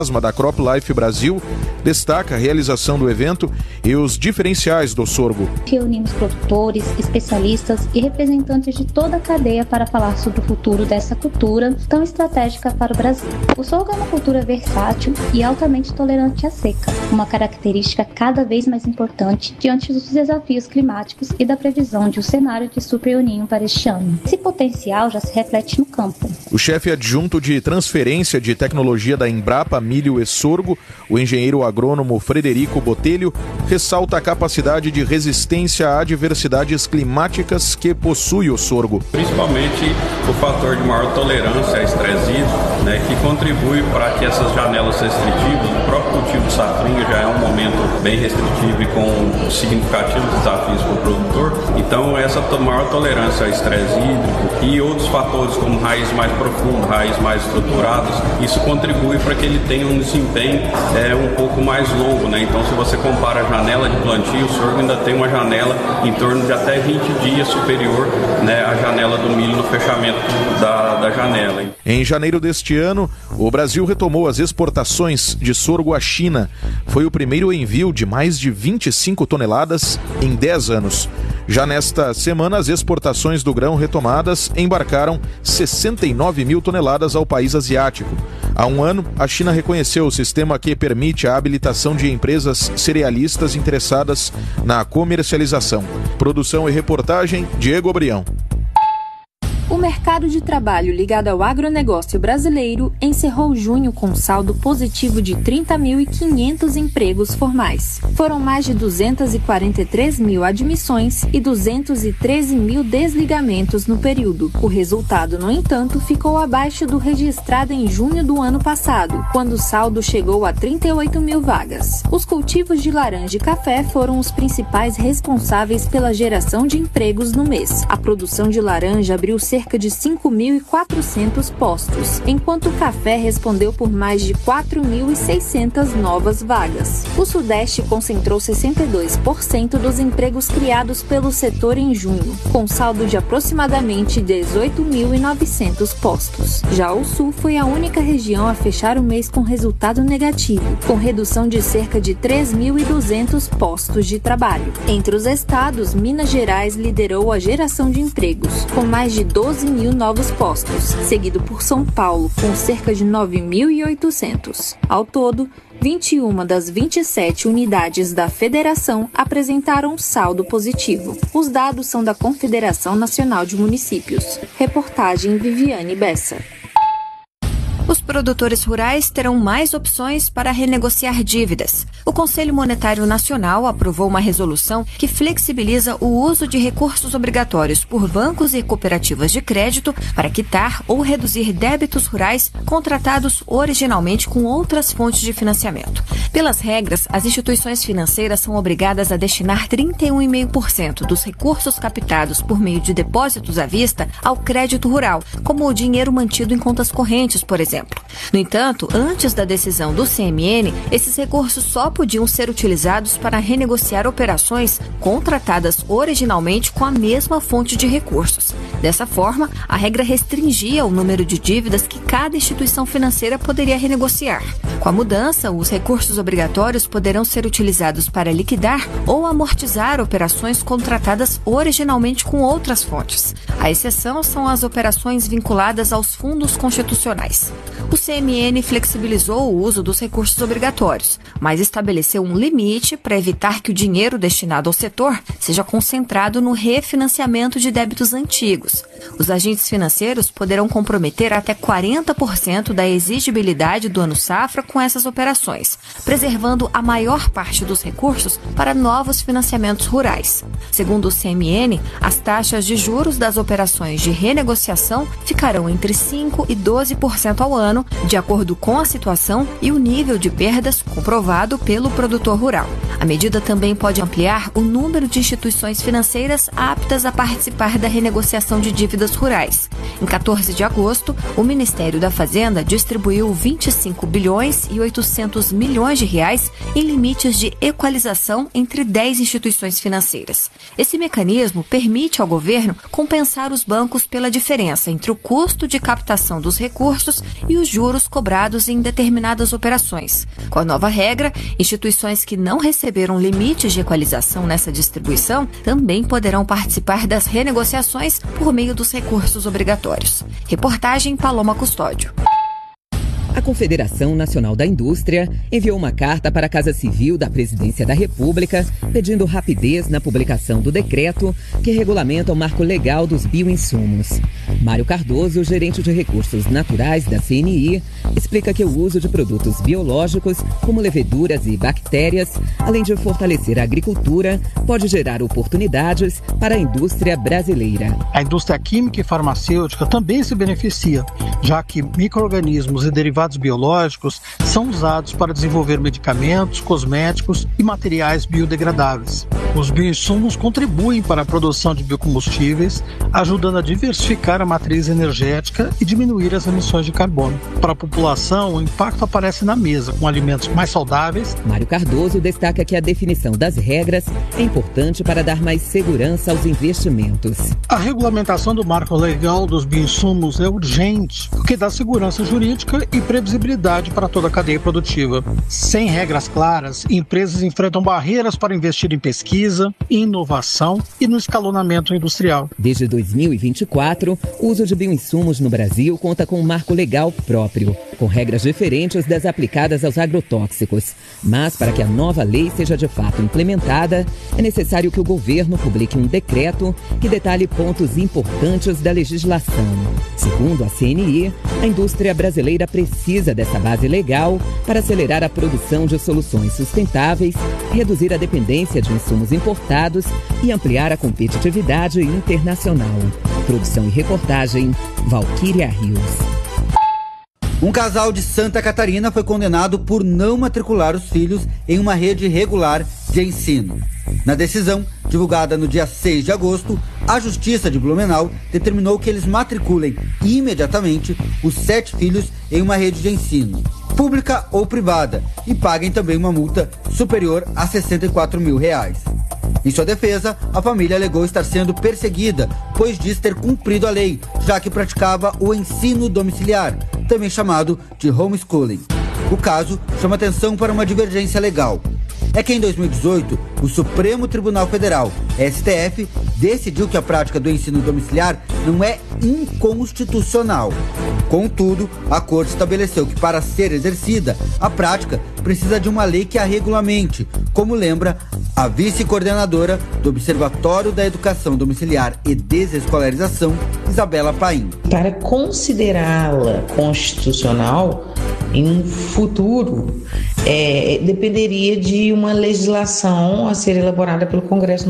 da CropLife Brasil destaca a realização do evento e os diferenciais do sorgo. Reunimos produtores, especialistas e representantes de toda a cadeia para falar sobre o futuro dessa cultura tão estratégica para o Brasil. O sorgo é uma cultura versátil e altamente tolerante à seca, uma característica cada vez mais importante diante dos desafios climáticos e da previsão de um cenário de super El Niño para este ano. Esse potencial já se reflete no campo. O chefe adjunto de transferência de tecnologia da Embrapa Milho e Sorgo, o engenheiro agrônomo Frederico Botelho, ressalta a capacidade de resistência a adversidades climáticas que possui o sorgo. Principalmente o fator de maior tolerância a estresse hídrico, que contribui para que essas janelas restritivas, o próprio cultivo de safrinha já é um momento bem restritivo e com significativos desafios para o produtor. Então essa maior tolerância a estresse hídrico e outros fatores como raízes mais profundas, raízes mais estruturadas, isso contribui para que ele tenha um desempenho um pouco mais longo, Então, se você compara a janela de plantio, o sorgo ainda tem uma janela em torno de até 20 dias superior, à janela do milho no fechamento da janela. Em janeiro deste ano, o Brasil retomou as exportações de sorgo à China. Foi o primeiro envio de mais de 25 toneladas em 10 anos. Já nesta semana, as exportações do grão retomadas embarcaram 69 mil toneladas ao país asiático. Há um ano, a China reconheceu o sistema que permite a habilitação de empresas cerealistas interessadas na comercialização. Produção e reportagem, Diego Brião. O mercado de trabalho ligado ao agronegócio brasileiro encerrou junho com saldo positivo de 30.500 empregos formais. Foram mais de 243 mil admissões e 213 mil desligamentos no período. O resultado, no entanto, ficou abaixo do registrado em junho do ano passado, quando o saldo chegou a 38 mil vagas. Os cultivos de laranja e café foram os principais responsáveis pela geração de empregos no mês. A produção de laranja abriu cerca de 5.400 postos, enquanto o café respondeu por mais de 4.600 novas vagas. O Sudeste concentrou 62% dos empregos criados pelo setor em junho, com saldo de aproximadamente 18.900 postos. Já o Sul foi a única região a fechar o mês com resultado negativo, com redução de cerca de 3.200 postos de trabalho. Entre os estados, Minas Gerais liderou a geração de empregos, com mais de 12 mil novos postos, seguido por São Paulo, com cerca de 9.800. Ao todo, 21 das 27 unidades da federação apresentaram saldo positivo. Os dados são da Confederação Nacional de Municípios. Reportagem Viviane Bessa. Os produtores rurais terão mais opções para renegociar dívidas. O Conselho Monetário Nacional aprovou uma resolução que flexibiliza o uso de recursos obrigatórios por bancos e cooperativas de crédito para quitar ou reduzir débitos rurais contratados originalmente com outras fontes de financiamento. Pelas regras, as instituições financeiras são obrigadas a destinar 31,5% dos recursos captados por meio de depósitos à vista ao crédito rural, como o dinheiro mantido em contas correntes, por exemplo. No entanto, antes da decisão do CMN, esses recursos só podiam ser utilizados para renegociar operações contratadas originalmente com a mesma fonte de recursos. Dessa forma, a regra restringia o número de dívidas que cada instituição financeira poderia renegociar. Com a mudança, os recursos obrigatórios poderão ser utilizados para liquidar ou amortizar operações contratadas originalmente com outras fontes. A exceção são as operações vinculadas aos fundos constitucionais. O CMN flexibilizou o uso dos recursos obrigatórios, mas estabeleceu um limite para evitar que o dinheiro destinado ao setor seja concentrado no refinanciamento de débitos antigos. Os agentes financeiros poderão comprometer até 40% da exigibilidade do ano safra com essas operações, preservando a maior parte dos recursos para novos financiamentos rurais. Segundo o CMN, as taxas de juros das operações de renegociação ficarão entre 5% e 12% ao ano, de acordo com a situação e o nível de perdas comprovado pelo produtor rural. A medida também pode ampliar o número de instituições financeiras aptas a participar da renegociação de dívidas rurais. Em 14 de agosto, o Ministério da Fazenda distribuiu 25 bilhões e 800 milhões de reais em limites de equalização entre 10 instituições financeiras. Esse mecanismo permite ao governo compensar os bancos pela diferença entre o custo de captação dos recursos e os juros cobrados em determinadas operações. Com a nova regra, instituições que não receberam limites de equalização nessa distribuição também poderão participar das renegociações por meio dos recursos obrigatórios. Reportagem Paloma Custódio. A Confederação Nacional da Indústria enviou uma carta para a Casa Civil da Presidência da República pedindo rapidez na publicação do decreto que regulamenta o marco legal dos bioinsumos. Mário Cardoso, gerente de recursos naturais da CNI, explica que o uso de produtos biológicos, como leveduras e bactérias, além de fortalecer a agricultura, pode gerar oportunidades para a indústria brasileira. A indústria química e farmacêutica também se beneficia, já que micro-organismos e derivados biológicos são usados para desenvolver medicamentos, cosméticos e materiais biodegradáveis. Os bioinsumos contribuem para a produção de biocombustíveis, ajudando a diversificar a matriz energética e diminuir as emissões de carbono. Para a população, o impacto aparece na mesa, com alimentos mais saudáveis. Mário Cardoso destaca que a definição das regras é importante para dar mais segurança aos investimentos. A regulamentação do marco legal dos bioinsumos é urgente, porque dá segurança jurídica e previsibilidade para toda a cadeia produtiva. Sem regras claras, empresas enfrentam barreiras para investir em pesquisa, inovação e no escalonamento industrial. Desde 2024, o uso de bioinsumos no Brasil conta com um marco legal próprio, com regras diferentes das aplicadas aos agrotóxicos. Mas, para que a nova lei seja de fato implementada, é necessário que o governo publique um decreto que detalhe pontos importantes da legislação. Segundo a CNI, a indústria brasileira precisa dessa base legal para acelerar a produção de soluções sustentáveis, reduzir a dependência de insumos importados e ampliar a competitividade internacional. Produção e reportagem, Valquíria Rios. Um casal de Santa Catarina foi condenado por não matricular os filhos em uma rede regular de ensino. Na decisão, divulgada no dia 6 de agosto, a Justiça de Blumenau determinou que eles matriculem imediatamente os 7 filhos em uma rede de ensino, pública ou privada, e paguem também uma multa superior a R$64 mil. Em sua defesa, a família alegou estar sendo perseguida, pois diz ter cumprido a lei, já que praticava o ensino domiciliar, também chamado de homeschooling. O caso chama atenção para uma divergência legal. É que em 2018, o Supremo Tribunal Federal, STF, decidiu que a prática do ensino domiciliar não é inconstitucional. Contudo, a Corte estabeleceu que para ser exercida, a prática precisa de uma lei que a regulamente, como lembra a vice-coordenadora do Observatório da Educação Domiciliar e Desescolarização, Isabela Paim. Para considerá-la constitucional, em um futuro, dependeria de uma legislação a ser elaborada pelo Congresso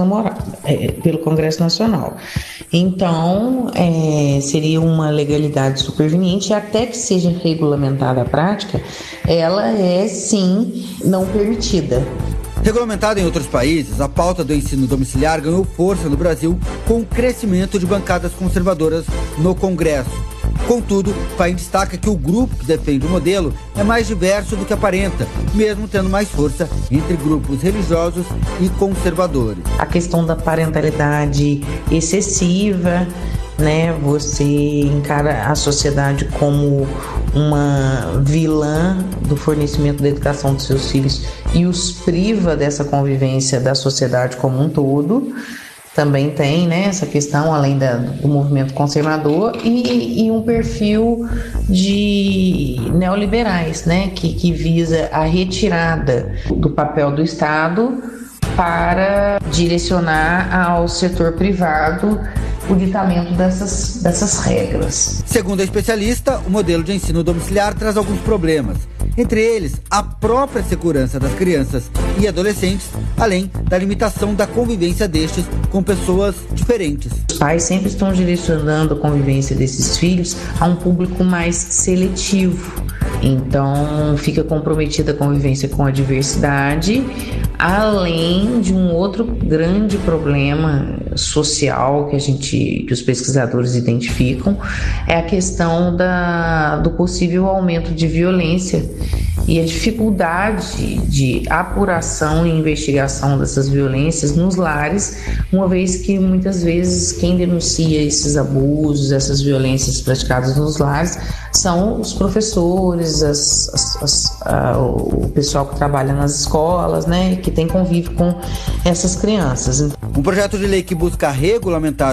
Nacional. Então, seria uma legalidade superveniente, até que seja regulamentada a prática, ela é sim não permitida. Regulamentada em outros países, a pauta do ensino domiciliar ganhou força no Brasil com o crescimento de bancadas conservadoras no Congresso. Contudo, Paim destaca que o grupo que defende o modelo é mais diverso do que aparenta, mesmo tendo mais força entre grupos religiosos e conservadores. A questão da parentalidade excessiva, né? Você encara a sociedade como uma vilã do fornecimento da educação dos seus filhos e os priva dessa convivência da sociedade como um todo. Também tem, né, essa questão, além do movimento conservador, e um perfil de neoliberais, né, que visa a retirada do papel do Estado para direcionar ao setor privado o ditamento dessas regras. Segundo a especialista, o modelo de ensino domiciliar traz alguns problemas. Entre eles, a própria segurança das crianças e adolescentes, além da limitação da convivência destes com pessoas diferentes. Os pais sempre estão direcionando a convivência desses filhos a um público mais seletivo. Então, fica comprometida a convivência com a diversidade, além de um outro grande problema social que os pesquisadores identificam é a questão do possível aumento de violência e a dificuldade de apuração e investigação dessas violências nos lares, uma vez que muitas vezes quem denuncia esses abusos, essas violências praticadas nos lares são os professores, o pessoal que trabalha nas escolas, né, que tem convívio com essas crianças. Um projeto de lei que busca regulamentar